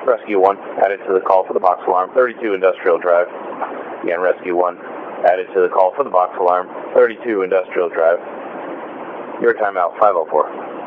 Rescue 1, added to the call for the box alarm, 32 Industrial Drive. Again, Rescue 1, added to the call for the box alarm, 32 Industrial Drive. Your timeout, 504.